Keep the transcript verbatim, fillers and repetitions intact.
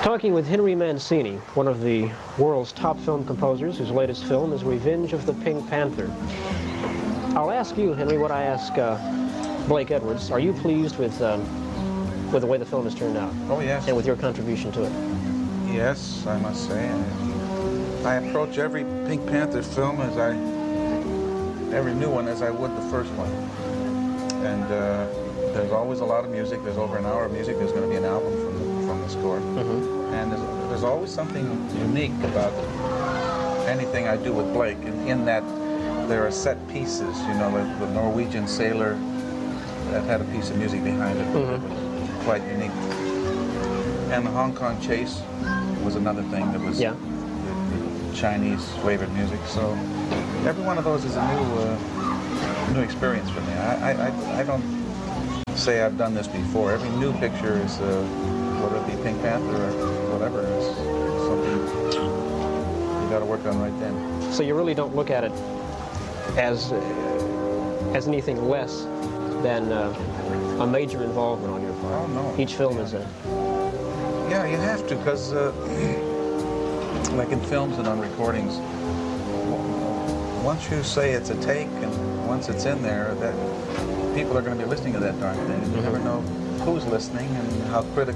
Talking with Henry Mancini, one of the world's top film composers, whose latest film is Revenge of the Pink Panther. I'll ask you, Henry, what I ask uh, Blake Edwards. Are you pleased with, um, with the way the film has turned out? Oh, yes. And with your contribution to it? Yes, I must say. I, I approach every Pink Panther film as I, every new one as I would the first one. And uh, there's always a lot of music. There's over an hour of music. There's going to be an album from the, from the score. Mm-hmm. And there's, there's always something unique about anything I do with Blake, in, in that there are set pieces. You know, like the Norwegian Sailor, that had a piece of music behind it. Mm-hmm. It was quite unique. And the Hong Kong Chase was another thing that was yeah. the, the Chinese flavored music. So every one of those is a new uh, new experience for me. I, I, I don't say I've done this before. Every new picture is, uh, whether it be Pink Panther or whatever, is something you got to work on right then. So you really don't look at it as uh, as anything less than uh, a major involvement on your part. Oh no. Each film yeah. is a. Yeah, you have to, because uh, like in films and on recordings, once you say it's a take and once it's in there, that people are going to be listening to that darn thing. You never know who's listening and how critical